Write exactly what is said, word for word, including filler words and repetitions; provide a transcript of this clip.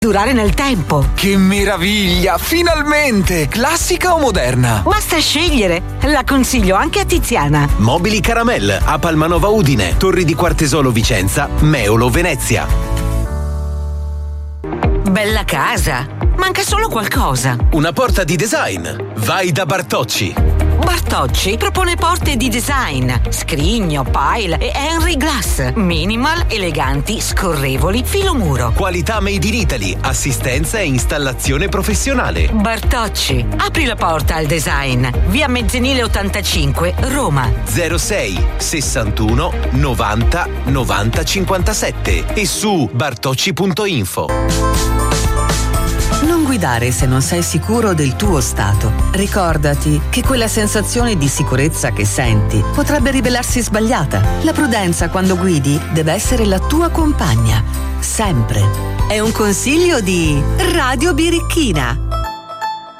durare nel tempo. Che meraviglia! Finalmente! Classica o moderna? Basta scegliere. La consiglio anche a Tiziana. Mobili Caramel a Palmanova Udine, Torri di Quartesolo Vicenza, Meolo Venezia. Bella casa. Manca solo qualcosa. Una porta di design. Vai da Bartocci. Bartocci propone porte di design, scrigno, pile e Henry Glass. Minimal, eleganti, scorrevoli, filo muro. Qualità made in Italy, assistenza e installazione professionale. Bartocci, apri la porta al design. Via Mezzenile ottantacinque, Roma. zero sei sessantuno novanta novanta cinquantasette e su bartocci punto info. Non guidare se non sei sicuro del tuo stato. Ricordati che quella sensazione di sicurezza che senti potrebbe rivelarsi sbagliata. La prudenza quando guidi deve essere la tua compagna, sempre. È un consiglio di Radio Birichina.